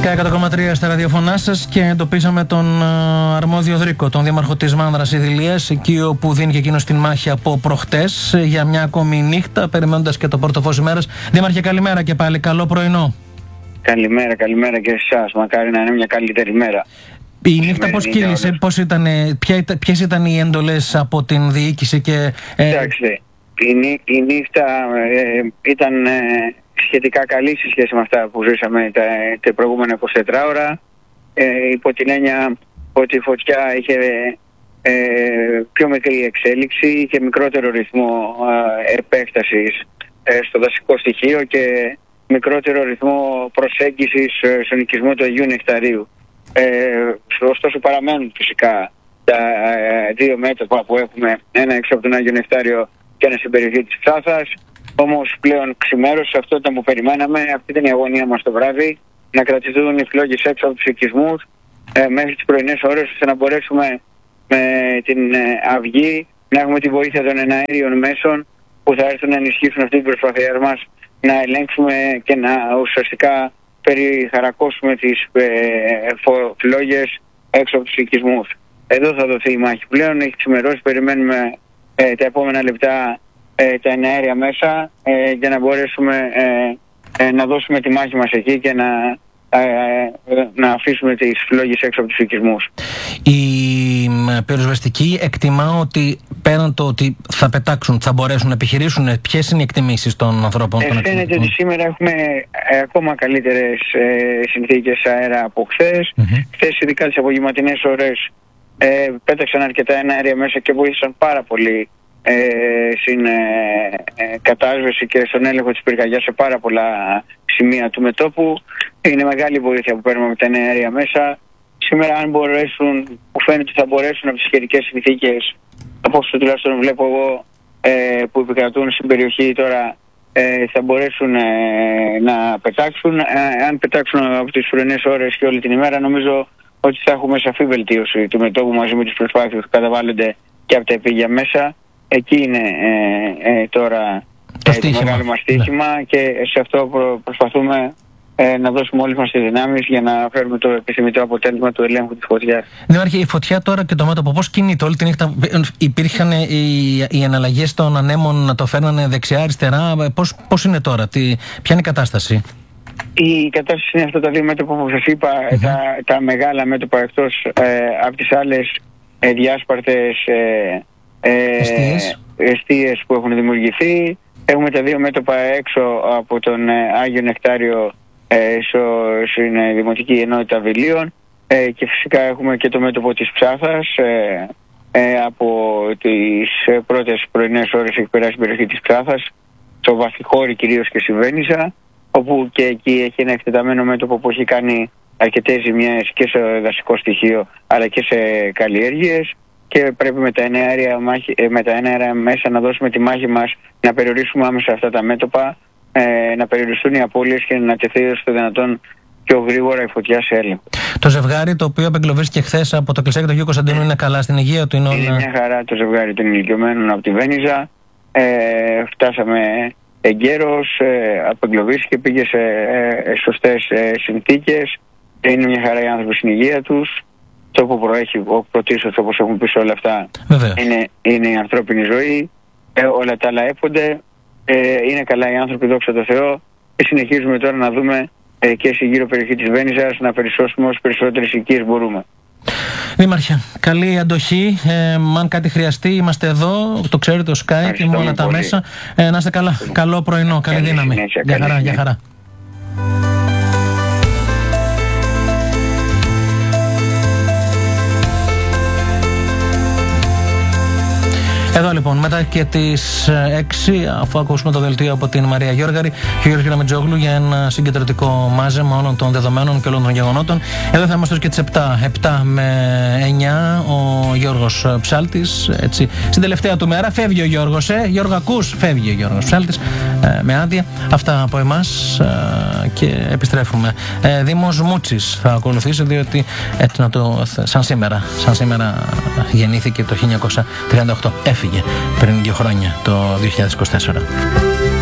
Sky 100,3 στα ραδιοφωνά σας και εντοπίσαμε τον αρμόδιο Δρίκο, τον δήμαρχο της Μάνδρας Ιδηλίας, εκεί όπου δίνει και εκείνος την μάχη από προχτές για μια ακόμη νύχτα, περιμένοντας και το πρώτο φως ημέρας. Δήμαρχε, καλημέρα και πάλι. Καλό πρωινό. Καλημέρα και σε εσάς. Μακάρι να είναι μια καλύτερη μέρα. Η νύχτα πώς κύλησε, ποιες ήταν οι εντολές από την διοίκηση και... Κοιτάξτε, η νύχτα ήταν σχετικά καλή σε σχέση με αυτά που ζήσαμε τα προηγούμενα 24 ώρα. Υπό την έννοια ότι η φωτιά είχε πιο μικρή εξέλιξη, είχε μικρότερο ρυθμό επέκτασης στο δασικό στοιχείο και μικρότερο ρυθμό προσέγγισης στον οικισμό του Αγίου Νεκταρίου. Ωστόσο παραμένουν φυσικά τα δύο μέτωπα που έχουμε, ένα έξω από τον Άγιο Νεκτάριο και ένα στην περιοχή της Ψάθας. Όμως πλέον ξημέρωσε, αυτό ήταν που περιμέναμε, αυτή ήταν η αγωνία μας το βράδυ, να κρατηθούν οι φλόγες έξω από τους οικισμούς μέχρι τις πρωινές ώρες, ώστε να μπορέσουμε με την αυγή να έχουμε τη βοήθεια των εναέριων μέσων που θα έρθουν να ενισχύσουν αυτή την προσπάθειά μας, να ελέγξουμε και να ουσιαστικά περιχαρακώσουμε τις φλόγες έξω από τους οικισμούς. Εδώ θα δοθεί η μάχη πλέον, έχει ξημερώσει, περιμένουμε τα επόμενα λεπτά τα εναέρια μέσα για να μπορέσουμε να δώσουμε τη μάχη μας εκεί και να αφήσουμε τις φλόγες έξω από τους οικισμούς. Η πυροσβεστική εκτιμά ότι πέραν το ότι θα πετάξουν, θα μπορέσουν να επιχειρήσουν, ποιες είναι οι εκτιμήσεις των ανθρώπων? Φαίνεται ότι σήμερα έχουμε ακόμα καλύτερες συνθήκες αέρα από χθες. Χθες, ειδικά τις απογευματινές ώρες, πέταξαν αρκετά εναέρια μέσα και βοήθησαν πάρα πολύ στην κατάσβεση και στον έλεγχο της πυρκαγιάς σε πάρα πολλά σημεία του μετώπου. Είναι μεγάλη βοήθεια που παίρνουμε με τα εναέρια μέσα. Σήμερα, αν μπορέσουν, που φαίνεται ότι θα μπορέσουν από τις καιρικές συνθήκες, από όσο τουλάχιστον βλέπω εγώ, που επικρατούν στην περιοχή τώρα, θα μπορέσουν να πετάξουν. Αν πετάξουν από τις πρωινές ώρες και όλη την ημέρα, νομίζω ότι θα έχουμε σαφή βελτίωση του μετώπου μαζί με τις προσπάθειες που καταβάλλονται και από τα επίγεια μέσα. Εκεί είναι τώρα το μεγάλο μας στοίχημα, και σε αυτό προσπαθούμε να δώσουμε όλες μας τις δυνάμεις για να φέρουμε το επιθυμητό αποτέλεσμα του ελέγχου της φωτιάς. Δήμαρχε, η φωτιά τώρα και το μέτωπο πώς κινείται? Όλη τη νύχτα υπήρχαν οι εναλλαγές των ανέμων να το φέρνανε δεξιά-αριστερά? Πώς είναι τώρα, ποια είναι η κατάσταση? Η κατάσταση είναι αυτά τα δύο μέτωπα που σας είπα, τα μεγάλα μέτωπα, εκτός από τις άλλες διάσπαρτες εστίες που έχουν δημιουργηθεί. Έχουμε τα δύο μέτωπα έξω από τον Άγιο Νεκτάριο στην Δημοτική Ενότητα Βιλίων, και φυσικά έχουμε και το μέτωπο της Ψάθας από τις πρώτες πρωινές ώρες έχει περάσει η περιοχή της Ψάθας, στο Βαθυχώρι κυρίως και στη Βένιζα, όπου και εκεί έχει ένα εκτεταμένο μέτωπο που έχει κάνει αρκετές ζημιές και σε δασικό στοιχείο αλλά και σε καλλιέργειες, και πρέπει με τα εναέρια μέσα να δώσουμε τη μάχη μας να περιορίσουμε άμεσα αυτά τα μέτωπα, να περιοριστούν οι απώλειες και να τεθεί στο δυνατόν πιο γρήγορα η φωτιά σε έλεγχο. Το ζευγάρι το οποίο απεγκλωβίστηκε χθες από το κλεισάκι του Αγίου Κωνσταντίνου είναι καλά στην υγεία του? Είναι μια χαρά το ζευγάρι των ηλικιωμένων από τη Βένιζα. Φτάσαμε εγκαίρως, απεγκλωβίστηκε, πήγε σε σωστές συνθήκες. Είναι μια χαρά οι άνθρωποι στην υγεία τους. Το που προέχει ο πρωτίστως, όπως έχουμε πει σε όλα αυτά, είναι η ανθρώπινη ζωή. Όλα τα άλλα έπονται. Είναι καλά οι άνθρωποι, δόξα τω Θεώ, και συνεχίζουμε τώρα να δούμε και στη γύρω περιοχή της Βένιζας να περισσώσουμε όσο περισσότερες οικίες μπορούμε. Δήμαρχε, καλή αντοχή. Αν κάτι χρειαστεί, είμαστε εδώ. Το ξέρετε, το Sky και με όλα τα μέσα. Να είστε καλά. Καλό πρωινό, καλή δύναμη. Γεια χαρά. Εδώ λοιπόν, μετά και τις 6, αφού ακούσουμε το δελτίο από την Μαρία Γιώργαρη και ο Γιώργος Γραμμετζόγλου για ένα συγκεντρωτικό μάζεμα όλων των δεδομένων και όλων των γεγονότων, εδώ θα είμαστε και τις 7 με 9, ο Γιώργος Ψάλτης, έτσι, στην τελευταία του μέρα. Φεύγει ο Γιώργος, Γιώργο, ακούς? Φεύγει ο Γιώργος Ψάλτης με άδεια. Αυτά από εμάς και επιστρέφουμε. Δήμος Μούτσης θα ακολουθήσει, διότι έτσι σαν σήμερα γεννήθηκε το 1938. Έφυγε πριν 2 χρόνια, το 2024.